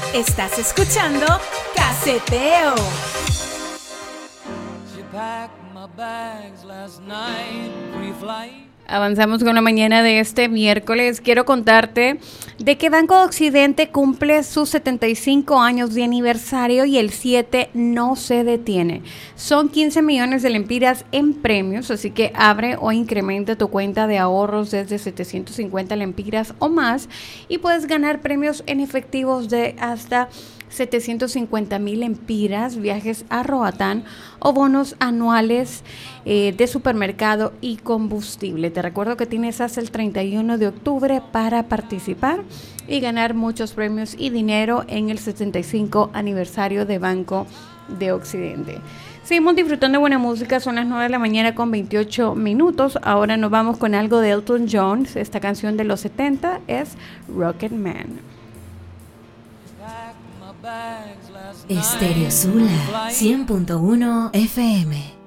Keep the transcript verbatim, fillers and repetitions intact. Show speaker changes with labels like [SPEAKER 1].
[SPEAKER 1] Estás escuchando Caseteo.
[SPEAKER 2] Avanzamos con la mañana de este miércoles. Quiero contarte de que Banco Occidente cumple sus setenta y cinco años de aniversario y el siete no se detiene. Son quince millones de lempiras en premios, así que abre o incrementa tu cuenta de ahorros desde setecientos cincuenta lempiras o más y puedes ganar premios en efectivos de hasta setecientos cincuenta mil lempiras, viajes a Roatán o bonos anuales eh, de supermercado y combustible. Te recuerdo que tienes hasta el treinta y uno de octubre para participar y ganar muchos premios y dinero en el setenta y cinco aniversario de Banco de Occidente. Seguimos disfrutando de buena música, son las nueve de la mañana con veintiocho minutos. Ahora nos vamos con algo de Elton John. Esta canción de los setenta es Rocket Man.
[SPEAKER 3] Estéreo Sula cien punto uno F M.